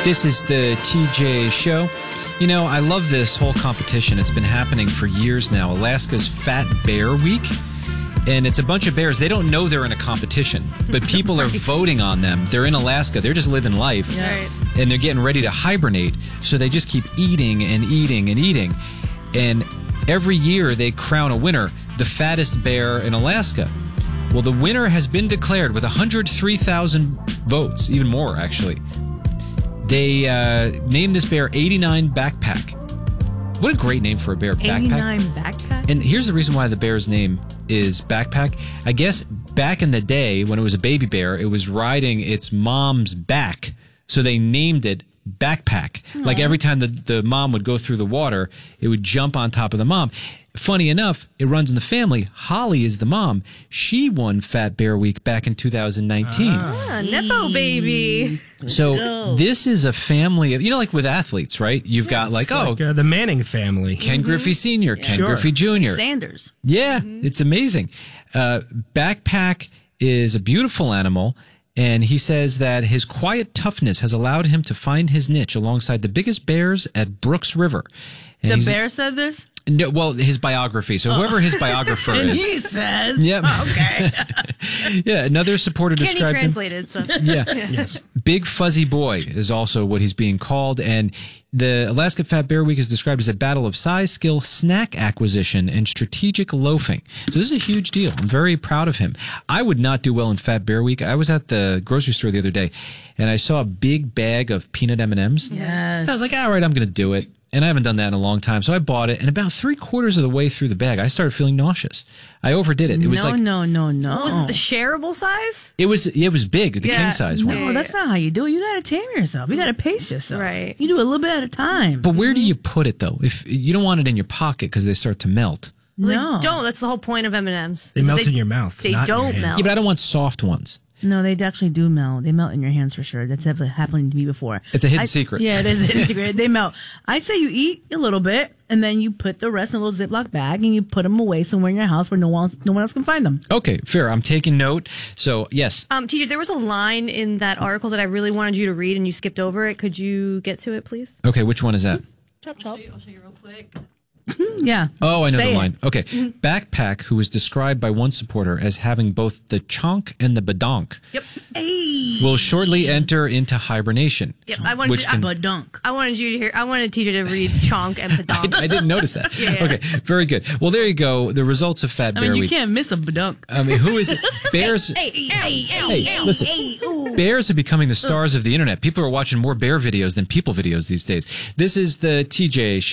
This is the TJ Show. You know, I love this whole competition. It's been happening for years now. Alaska's Fat Bear Week. And it's a bunch of bears. They don't know they're in a competition, but people are voting on them. They're in Alaska. They're just living life. Right. And they're getting ready to hibernate. So they just keep eating and eating and eating. And every year they crown a winner, the fattest bear in Alaska. Well, the winner has been declared with 103,000 votes, even more, actually. They named this bear 89 Backpack. What a great name for a bear, Backpack. 89 Backpack? And here's the reason why the bear's name is Backpack. I guess back in the day when it was a baby bear, it was riding its mom's back. So they named it Backpack. Aww. Like every time the mom would go through the water, it would jump on top of the mom. Funny enough, it runs in the family. Holly is the mom. She won Fat Bear Week back in 2019. Nepo baby. So this is a family of, you know, like with athletes, right? You've got like the Manning family. Ken Griffey Sr., Ken Griffey Jr. Sanders. Yeah, it's amazing. Backpack is a beautiful animal. And he says that his quiet toughness has allowed him to find his niche alongside the biggest bears at Brooks River. And the bear said this? No, well, his biography. So whoever his biographer and is. he says. Yep. Okay. Yeah, another supporter Kenny described translated. So. Yeah. Yes. Big Fuzzy Boy is also what he's being called. And the Alaska Fat Bear Week is described as a battle of size, skill, snack acquisition, and strategic loafing. So this is a huge deal. I'm very proud of him. I would not do well in Fat Bear Week. I was at the grocery store the other day, and I saw a big bag of peanut M&Ms. Yes. I was like, all right, I'm going to do it. And I haven't done that in a long time. So I bought it, and about 3/4 of the way through the bag, I started feeling nauseous. I overdid it. It was no. Was it the shareable size? It was big, the king size one. No, that's not how you do it. You got to tame yourself. You got to pace yourself. Right. You do a little bit at a time. But where do you put it, though? If you don't want it in your pocket because they start to melt. No. They don't. That's the whole point of M&Ms. They melt in your mouth. They not in your don't hand. melt. Yeah, but I don't want soft ones. No, they actually do melt. They melt in your hands for sure. That's happened to me before. It's a hidden secret. Yeah, it is a hidden secret. They melt. I'd say you eat a little bit, and then you put the rest in a little Ziploc bag, and you put them away somewhere in your house where no one else can find them. Okay, fair. I'm taking note. So, yes. TJ, there was a line in that article that I really wanted you to read, and you skipped over it. Could you get to it, please? Okay, which one is that? Chop, chop. I'll show you real quick. Yeah. Oh, I know Say the it. line. Okay. Backpack, who was described by one supporter as having both the chonk and the badonk, Yep. Hey. will shortly enter into hibernation. Yep. I wanted you to hear. I wanted TJ to read chonk and badonk. I didn't notice that. Yeah. Okay, very good. Well, there you go. The results of Fat Bear You Week. can't miss a badunk. I mean, who is it? Bears? Hey, Listen. Bears are becoming the stars of the internet. People are watching more bear videos than people videos these days. This is the TJ Show.